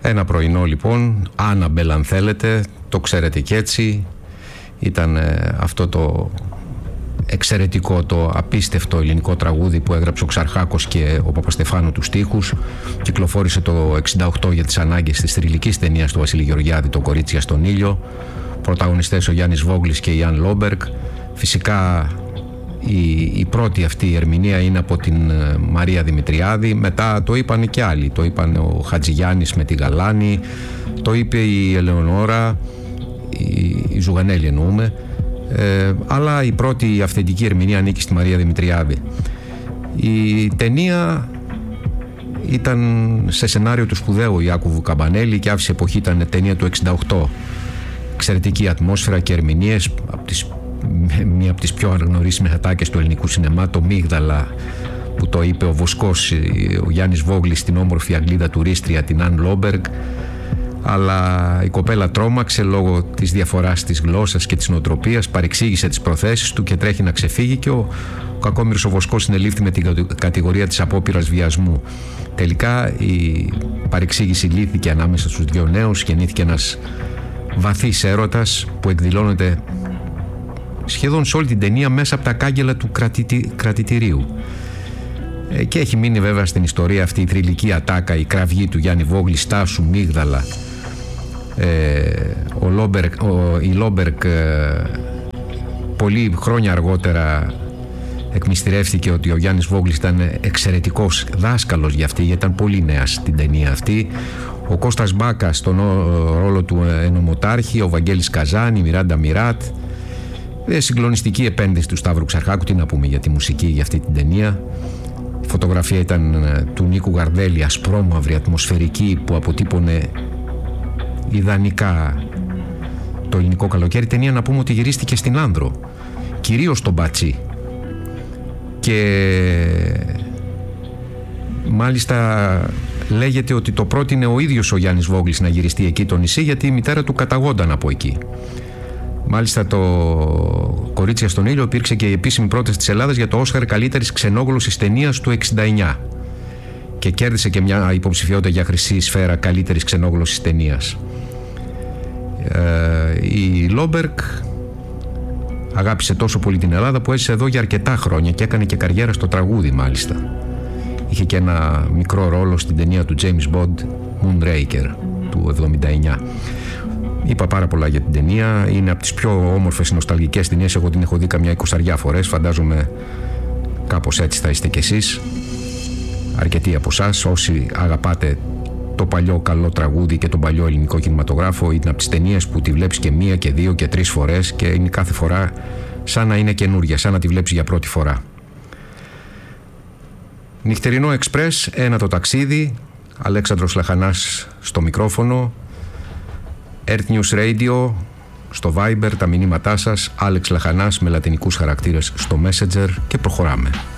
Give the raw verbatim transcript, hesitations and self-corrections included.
Ένα πρωινό λοιπόν, Άναμπελ αν θέλετε, το ξέρετε κι έτσι. Ήταν ε, αυτό το εξαιρετικό, το απίστευτο ελληνικό τραγούδι που έγραψε ο Ξαρχάκος και ο Παπαστεφάνου τους στίχους. Κυκλοφόρησε το εξήντα οκτώ για τις ανάγκες της θρυλικής ταινίας του Βασίλη Γεωργιάδη, το «Κορίτσια στον ήλιο». Πρωταγωνιστές ο Γιάννης Βόγλης και η Ιαν Λόμπεργκ. Φυσικά η, η πρώτη αυτή η ερμηνεία είναι από την Μαρία Δημητριάδη. Μετά το είπαν και άλλοι. Το είπαν ο Χατζηγιάννης με τη Γαλάνη, το είπε η Ελεονόρα, η, η Ζουγανέλη εννοούμε. Ε, αλλά η πρώτη αυθεντική ερμηνεία ανήκει στη Μαρία Δημητριάδη. Η ταινία ήταν σε σενάριο του σπουδαίου Ιάκωβου Καμπανέλη και άφησε εποχή, ήταν ταινία του εξήντα οκτώ. Εξαιρετική ατμόσφαιρα και ερμηνείες, από τις, μία από τις πιο αναγνωρίσιμες ατάκες του ελληνικού σινεμά, το Μίγδαλα, που το είπε ο Βοσκός, ο Γιάννης Βόγλης, στην όμορφη Αγγλίδα τουρίστρια την Αν Λόμπεργκ. Αλλά η κοπέλα τρόμαξε λόγω της διαφοράς της γλώσσας και της νοοτροπίας, παρεξήγησε τις προθέσεις του και τρέχει να ξεφύγει, και ο, ο κακόμοιρος ο Βοσκός συνελήφθη με την κατηγορία της απόπειρας βιασμού. Τελικά η παρεξήγηση λύθηκε ανάμεσα στους δύο νέους, γεννήθηκε ένας βαθύς έρωτας που εκδηλώνεται σχεδόν σε όλη την ταινία μέσα από τα κάγκελα του κρατητι, κρατητηρίου. Ε, και έχει μείνει βέβαια στην ιστορία αυτή η θρυλική ατάκα, η κραυγή του Γιάννη Βόγλη, στάσου Μίγδαλα. Ε, ο Λόμπερκ, ο, η Λόμπερκ ε, πολύ χρόνια αργότερα εκμυστηρεύτηκε ότι ο Γιάννης Βόγλης ήταν εξαιρετικός δάσκαλος για αυτή, γιατί ήταν πολύ νέα στην ταινία αυτή. Ο Κώστας Μπάκας στον ρόλο του ενωμοτάρχη, ο Βαγγέλης Καζάνη, η Μιράντα Μιράτ. Ε, συγκλονιστική επένδυση του Σταύρου Ξαρχάκου, τι να πούμε για τη μουσική για αυτή την ταινία. Η φωτογραφία ήταν του Νίκου Γαρδέλη, ασπρόμαυρη, ατμοσφαιρική, που αποτύπωνε ιδανικά το ελληνικό καλοκαίρι. Η ταινία, να πούμε ότι γυρίστηκε στην Άνδρο, κυρίως στον Πατσί, και μάλιστα λέγεται ότι το πρότεινε ο ίδιος ο Γιάννης Βόγλης να γυριστεί εκεί το νησί, γιατί η μητέρα του καταγόνταν από εκεί. Μάλιστα το «Κορίτσια στον ήλιο» υπήρξε και η επίσημη πρόταση της Ελλάδας για το Όσκαρ καλύτερης ξενόγλωσσης ταινίας του εξήντα εννιά και κέρδισε και μια υποψηφιότητα για χρυσή σφαίρα καλύτερης ξενόγλωσσης ταινίας. Ε, η Λόμπεργκ αγάπησε τόσο πολύ την Ελλάδα που έζησε εδώ για αρκετά χρόνια και έκανε και καριέρα στο τραγούδι μάλιστα. Είχε και ένα μικρό ρόλο στην ταινία του James Bond, Moonraker, του εβδομήντα εννιά. Είπα πάρα πολλά για την ταινία. Είναι από τις πιο όμορφες νοσταλγικές ταινίες. Εγώ την έχω δει καμιά εικοσαριά φορές. Φαντάζομαι κάπως έτσι θα είστε κι εσείς. Αρκετοί από εσάς, όσοι αγαπάτε το παλιό καλό τραγούδι και τον παλιό ελληνικό κινηματογράφο, είναι από τις ταινίες που τη βλέπεις και μία και δύο και τρεις φορές και είναι κάθε φορά σαν να είναι καινούρια, σαν να τη βλέπεις για πρώτη φορά. Νυχτερινό Εξπρές, ένα το ταξίδι. Αλέξανδρος Λαχανάς στο μικρόφωνο. Earth News Radio στο Viber, τα μηνύματά σας. Άλεξ Λαχανάς με λατινικούς χαρακτήρες στο Messenger, και προχωράμε.